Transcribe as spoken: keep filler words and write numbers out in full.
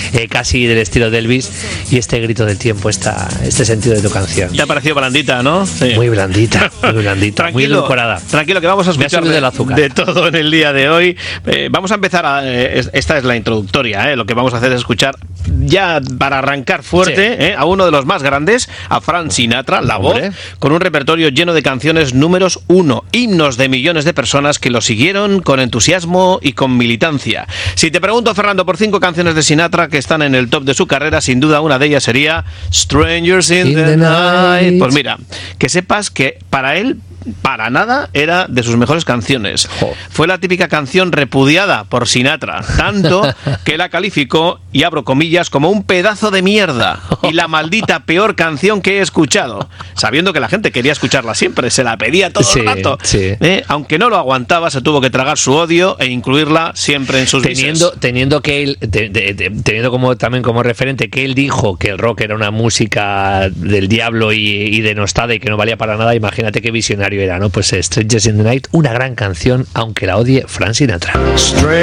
eh, casi del estilo de Elvis, y este grito del tiempo, esta, este sentido de tu canción. Te ha parecido blandita, ¿no? Sí. Muy blandita, muy blandita, tranquilo, muy edulcorada. Tranquilo, que vamos a escuchar de, de todo en el día de hoy. Eh, vamos a empezar, a, eh, esta es la introductoria, eh, lo que vamos a hacer es escuchar ya para arrancar fuerte, sí. eh, a uno de los más grandes, a Frank Sinatra, la Hombre. voz, con un repertorio lleno de canciones números uno, himnos de millones de personas que lo siguieron con entusiasmo y con militancia. Si te pregunto, Fernando, por cinco canciones de Sinatra que están en el top de su carrera, sin duda una de ellas sería Strangers in, in the, the night. night. Pues mira, que sepas que para él, para nada, era de sus mejores canciones. Oh. Fue la típica canción repudiada por Sinatra, tanto que la calificó, y abro comillas, como un pedazo de mierda y la maldita peor canción que he escuchado, sabiendo que la gente quería escucharla siempre, se la pedía todo sí, el rato. Sí. Eh, aunque no lo aguantaba, se tuvo que tragar su odio e incluirla siempre en sus teniendo bises. Teniendo que él, te, te, te, teniendo como también como referente que él dijo que el rock era una música del diablo y, y denostada y que no valía para nada, imagínate qué visionario era, ¿no? Pues Strangers in the Night, una gran canción, aunque la odie Frank Sinatra.